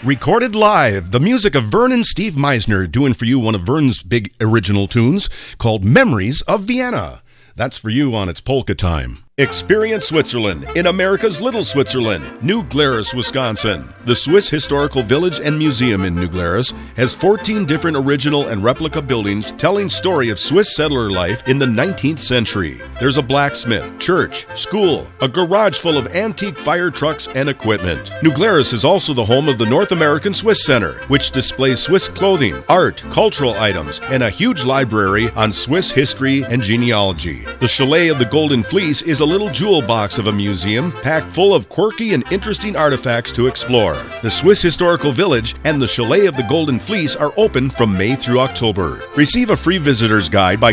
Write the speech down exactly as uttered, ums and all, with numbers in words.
Recorded live, the music of Vern and Steve Meisner doing for you one of Vern's big original tunes called Memories of Vienna. That's for you on It's Polka Time. Experience Switzerland in America's Little Switzerland, New Glarus, Wisconsin. The Swiss Historical Village and Museum in New Glarus has fourteen different original and replica buildings telling story of Swiss settler life in the nineteenth century. There's a blacksmith, church, school, a garage full of antique fire trucks and equipment. New Glarus is also the home of the North American Swiss Center, which displays Swiss clothing, art, cultural items, and a huge library on Swiss history and genealogy. The Chalet of the Golden Fleece is a little jewel box of a museum packed full of quirky and interesting artifacts to explore. The Swiss Historical Village and the Chalet of the Golden Fleece are open from May through October. Receive a free visitor's guide by